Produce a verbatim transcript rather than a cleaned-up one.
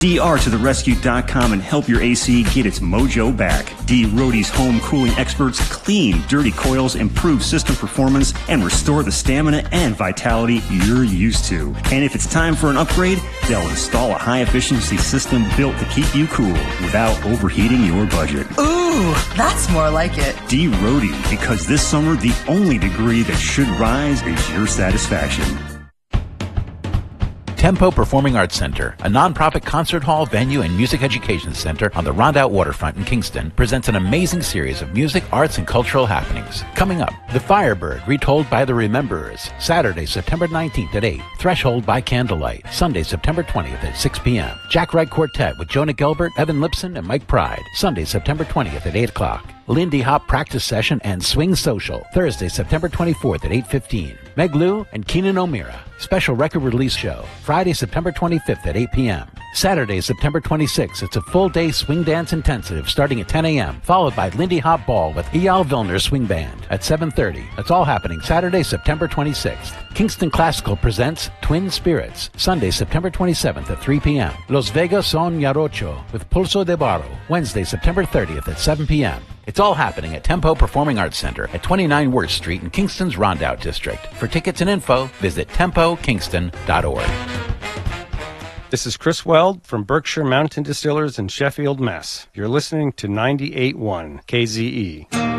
D R to the rescue dot com and help your A C get its mojo back. D. Rohde's home cooling experts clean dirty coils, improve system performance, and restore the stamina and vitality you're used to. And if it's time for an upgrade, they'll install a high-efficiency system built to keep you cool without overheating your budget. Ooh, that's more like it. D. Rohde, because this summer the only degree that should rise is your satisfaction. Tempo Performing Arts Center, a nonprofit concert hall, venue, and music education center on the Rondout waterfront in Kingston, presents an amazing series of music, arts, and cultural happenings. Coming up, The Firebird, retold by the Rememberers, Saturday, September nineteenth at eight. Threshold by Candlelight, Sunday, September twentieth at six p.m. Jack Wright Quartet with Jonah Gilbert, Evan Lipson, and Mike Pride, Sunday, September twentieth at eight o'clock. Lindy Hop Practice Session and Swing Social, Thursday, September twenty-fourth at eight fifteen. Meg Lou and Keenan O'Meara, Special Record Release Show, Friday, September twenty-fifth at eight p.m. Saturday, September twenty-sixth, it's a full-day swing dance intensive starting at ten a.m., followed by Lindy Hop Ball with Eyal Vilner Swing Band at seven thirty. That's all happening Saturday, September twenty-sixth. Kingston Classical presents Twin Spirits, Sunday, September twenty-seventh at three p.m. Los Vegas Son Jarocho with Pulso de Barro, Wednesday, September thirtieth at seven p.m. It's all happening at Tempo Performing Arts Center at twenty-nine Worth Street in Kingston's Rondout District. For tickets and info, visit tempo kingston dot org. This is Chris Weld from Berkshire Mountain Distillers in Sheffield, Mass. You're listening to ninety-eight point one K Z E.